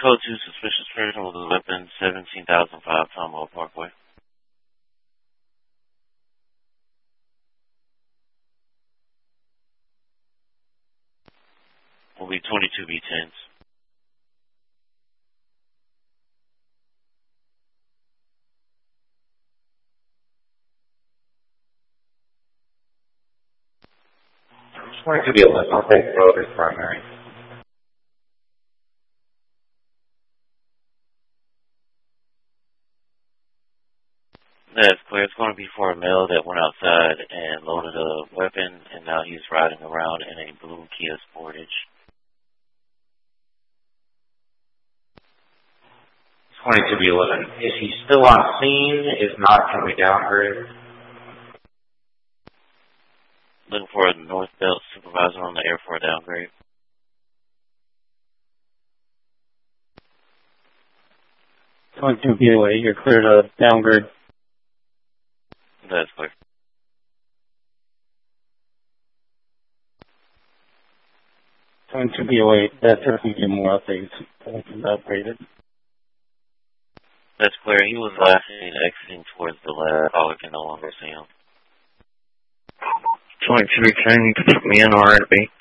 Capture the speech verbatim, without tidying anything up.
Code two, suspicious person with a weapon, seventeen thousand five, Tomo Parkway. Will be twenty-two B tens. twenty-two B eleven, I'll take road as primary. That's clear. It's going to be for a male that went outside and loaded a weapon, and now he's riding around in a blue Kia Sportage. twenty-two B eleven. Is he still on scene? If not, can we downgrade? Looking for a North Belt supervisor on the Air four downgrade. twenty-two B O A, you're clear to downgrade. That's clear. twenty-two B O A, that's if we get more updates. It's upgraded. That's clear. He was last seen exiting towards the lab. Caller can no longer see him. twenty-three ten, you can put me in R and B.